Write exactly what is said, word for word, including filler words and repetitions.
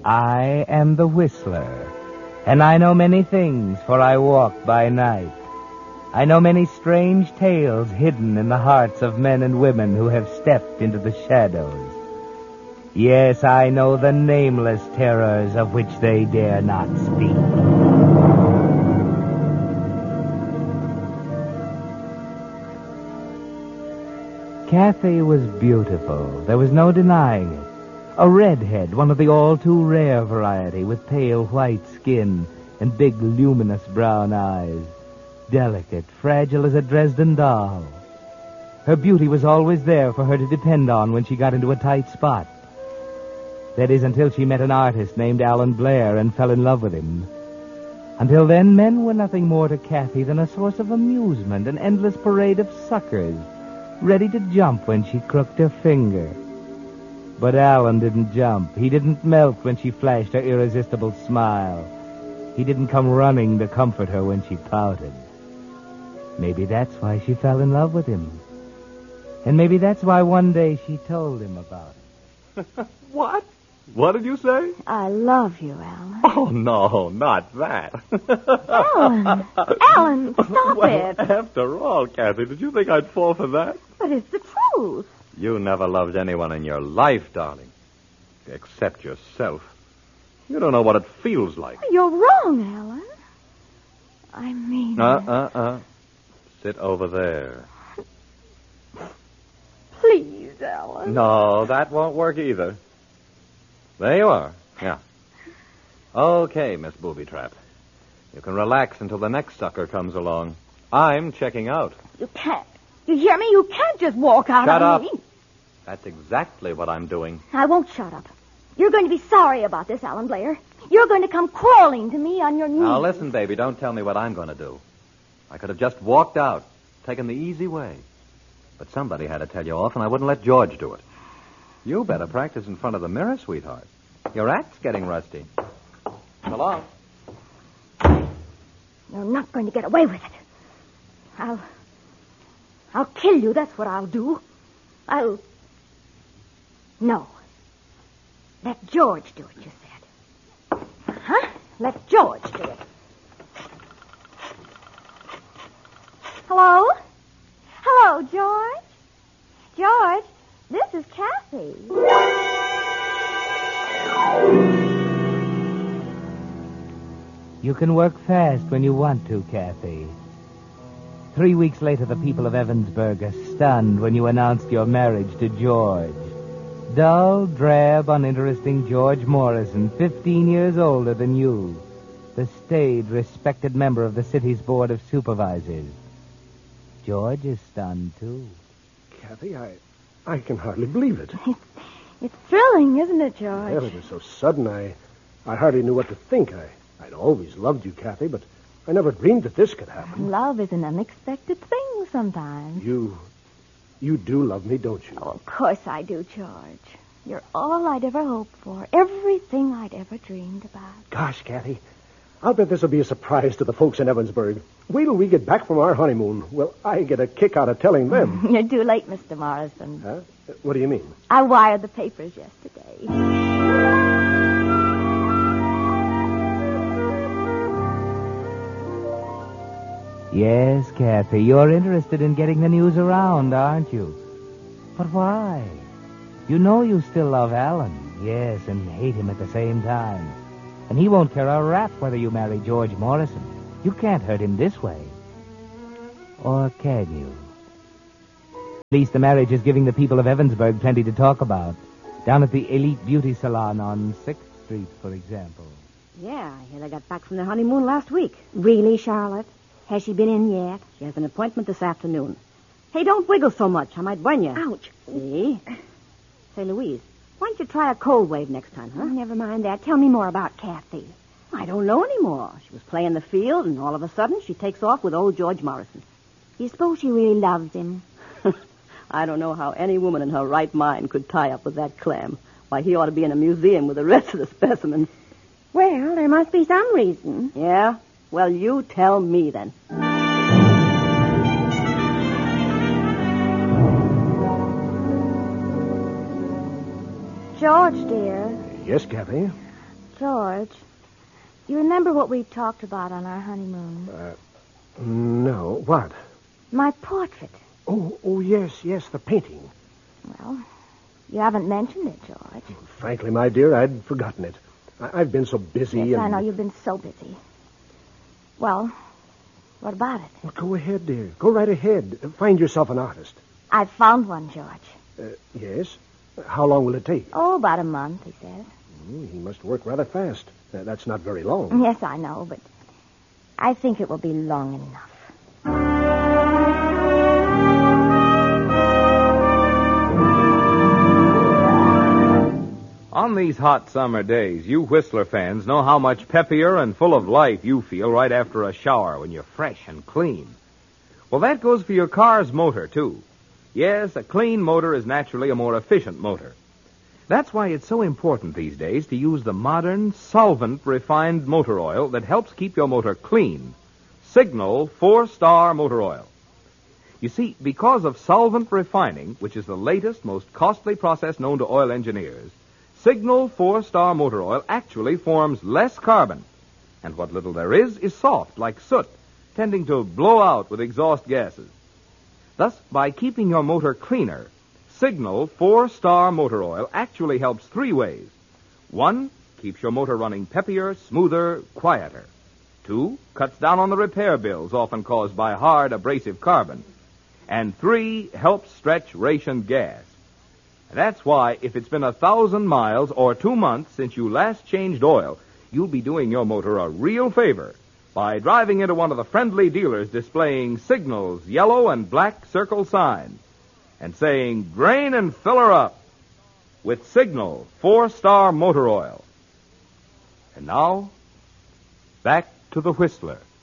I am the Whistler, and I know many things, for I walk by night. I know many strange tales hidden in the hearts of men and women who have stepped into the shadows. Yes, I know the nameless terrors of which they dare not speak. Kathy was beautiful. There was no denying it. A redhead, one of the all-too-rare variety, with pale white skin and big, luminous brown eyes. Delicate, fragile as a Dresden doll. Her beauty was always there for her to depend on when she got into a tight spot. That is, until she met an artist named Alan Blair and fell in love with him. Until then, men were nothing more to Kathy than a source of amusement, an endless parade of suckers, ready to jump when she crooked her finger. But Alan didn't jump. He didn't melt when she flashed her irresistible smile. He didn't come running to comfort her when she pouted. Maybe that's why she fell in love with him. And maybe that's why one day she told him about it. What? What did you say? I love you, Alan. Oh, no, not that. Alan! Alan, stop well, it. After all, Kathy, did you think I'd fall for that? But it's the truth. You never loved anyone in your life, darling. Except yourself. You don't know what it feels like. You're wrong, Alan. I mean... Uh-uh-uh. Sit over there. Please, Alan. No, that won't work either. There you are. Yeah. Okay, Miss Booby Trap. You can relax until the next sucker comes along. I'm checking out. You can't. You hear me? You can't just walk out Shut on up. me. That's exactly what I'm doing. I won't shut up. You're going to be sorry about this, Alan Blair. You're going to come crawling to me on your knees. Now, listen, baby, don't tell me what I'm going to do. I could have just walked out, taken the easy way. But somebody had to tell you off, and I wouldn't let George do it. You better practice in front of the mirror, sweetheart. Your act's getting rusty. So long. You're not going to get away with it. I'll... I'll kill you, that's what I'll do. I'll... No. Let George do it, you said. Huh? Let George do it. Hello? Hello, George? George, this is Kathy. You can work fast when you want to, Kathy. Three weeks later, the people of Evansburg are stunned when you announced your marriage to George. Dull, drab, uninteresting George Morrison, fifteen years older than you. The staid, respected member of the city's Board of Supervisors. George is stunned, too. Kathy, I I can hardly believe it. It's, it's thrilling, isn't it, George? Well, it was so sudden, I, I hardly knew what to think. I, I'd always loved you, Kathy, but I never dreamed that this could happen. Love is an unexpected thing sometimes. You, you do love me, don't you? Oh, of course I do, George. You're all I'd ever hoped for, everything I'd ever dreamed about. Gosh, Kathy, I'll bet this will be a surprise to the folks in Evansburg. Wait till we get back from our honeymoon. Well, I get a kick out of telling them. You're too late, Mister Morrison. Huh? What do you mean? I wired the papers yesterday. Yes, Kathy, you're interested in getting the news around, aren't you? But why? You know you still love Alan, yes, and hate him at the same time. And he won't care a rap whether you marry George Morrison. You can't hurt him this way. Or can you? At least the marriage is giving the people of Evansburg plenty to talk about. Down at the Elite Beauty Salon on sixth Street, for example. Yeah, I hear they got back from their honeymoon last week. Really, Charlotte? Has she been in yet? She has an appointment this afternoon. Hey, don't wiggle so much. I might burn you. Ouch. See? Say, Louise, why don't you try a cold wave next time, huh? Oh, never mind that. Tell me more about Kathy. I don't know anymore. She was playing the field, and all of a sudden she takes off with old George Morrison. You suppose she really loves him? I don't know how any woman in her right mind could tie up with that clam. Why, he ought to be in a museum with the rest of the specimens. Well, there must be some reason. Yeah? Well, you tell me then. George, dear. Yes, Kathy? George, you remember what we talked about on our honeymoon? Uh, no. What? My portrait. Oh, oh, yes, yes, the painting. Well, you haven't mentioned it, George. Frankly, my dear, I'd forgotten it. I- I've been so busy Yes, and... I know you've been so busy. Well, what about it? Well, go ahead, dear. Go right ahead. Find yourself an artist. I've found one, George. Uh, yes? How long will it take? Oh, about a month, he says. Hmm, he must work rather fast. Uh, that's not very long. Yes, I know, but I think it will be long enough. On these hot summer days, you Whistler fans know how much peppier and full of life you feel right after a shower when you're fresh and clean. Well, that goes for your car's motor, too. Yes, a clean motor is naturally a more efficient motor. That's why it's so important these days to use the modern, solvent-refined motor oil that helps keep your motor clean. Signal four-star motor oil. You see, because of solvent refining, which is the latest, most costly process known to oil engineers, Signal four-star motor oil actually forms less carbon, and what little there is is soft, like soot, tending to blow out with exhaust gases. Thus, by keeping your motor cleaner, Signal four-star motor oil actually helps three ways. One, keeps your motor running peppier, smoother, quieter. Two, cuts down on the repair bills often caused by hard, abrasive carbon. And three, helps stretch rationed gas. That's why, if it's been a thousand miles or two months since you last changed oil, you'll be doing your motor a real favor by driving into one of the friendly dealers displaying Signal's yellow and black circle signs and saying, "Drain and fill her up" with Signal four-star motor oil. And now, back to the Whistler.